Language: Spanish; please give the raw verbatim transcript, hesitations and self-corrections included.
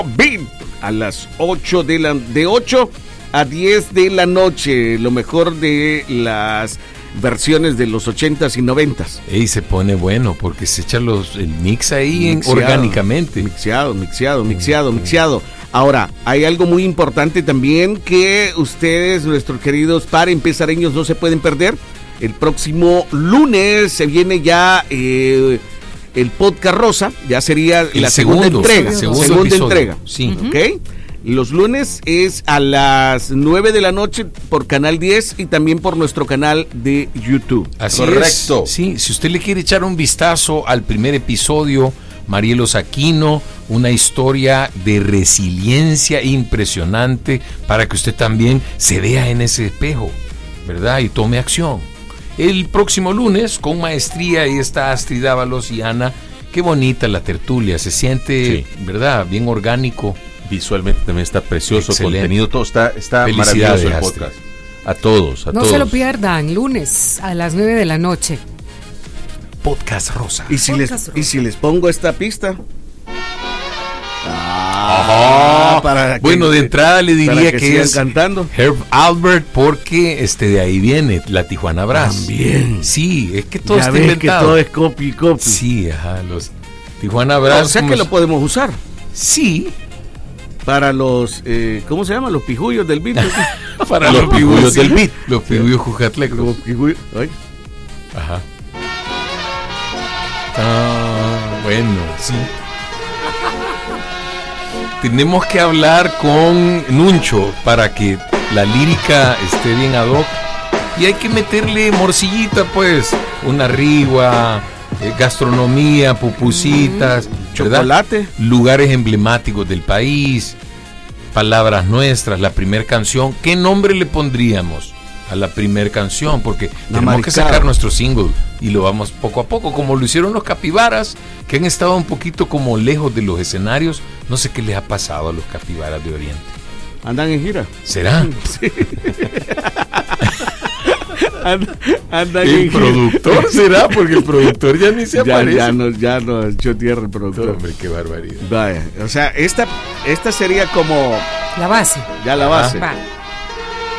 Beat a las ocho de la de ocho a diez de la noche, lo mejor de las versiones de los ochentas y noventas. Y se pone bueno porque se echa los, el mix ahí Mixeado, en, orgánicamente. Mixeado, mixeado, mixeado, mixeado. Ahora, hay algo muy importante también que ustedes, nuestros queridos parenpesareños, no se pueden perder. El próximo lunes se viene ya eh, el podcast Rosa, ya sería el la segundo, segunda entrega. segundo segunda episodio. entrega. Sí. ¿Ok? Los lunes es a las nueve de la noche por Canal diez y también por nuestro canal de YouTube. Así Correcto. es. Sí, si usted le quiere echar un vistazo al primer episodio, Marielos Aquino, una historia de resiliencia impresionante para que usted también se vea en ese espejo, ¿verdad? Y tome acción. El próximo lunes, con maestría, ahí está Astrid Ábalos y Ana. Qué bonita la tertulia, se siente, sí, ¿verdad? Bien orgánico. Visualmente también está precioso, excelente contenido, todo está, está maravilloso el podcast. A todos, a no todos. se lo pierdan, lunes a las nueve de la noche. Podcast Rosa. ¿Y si, Podcast les, Rosa. y si les pongo esta pista? Ah, para que- bueno, de entrada le para diría que que, sigan es cantando. Herb Albert, porque este de ahí viene la Tijuana Brass. También. Sí, es que todo Ya está ves que inventado. todo es copy copy. Sí, ajá, los Tijuana Brass. O sea que como- lo podemos usar Sí, para los, eh, ¿cómo se llama? Los pijullos del beat. para los pigullos del beat, los pigullos jujatlecos. Los pijullos. Ay. Ajá. Ah, bueno, sí. Tenemos que hablar con Nuncho para que la lírica esté bien ad hoc. Y hay que meterle morcillita, pues. Una rigua, eh, gastronomía, pupusitas, ¿verdad? Chocolate. Lugares emblemáticos del país, palabras nuestras, la primer canción. ¿Qué nombre le pondríamos a la primer canción? Porque La tenemos que maricada. sacar nuestro single y lo vamos poco a poco, como lo hicieron los Capibaras, que han estado un poquito como lejos de los escenarios. No sé qué les ha pasado a los Capibaras de Oriente. Andan en gira. ¿Será? And- andan en ¿El gira. productor será? Porque el productor ya ni se Ya, aparece. ya no, ya no echó tierra el productor. Hombre, qué barbaridad. Vaya, o sea, esta, esta sería como La base. ya la base. Va.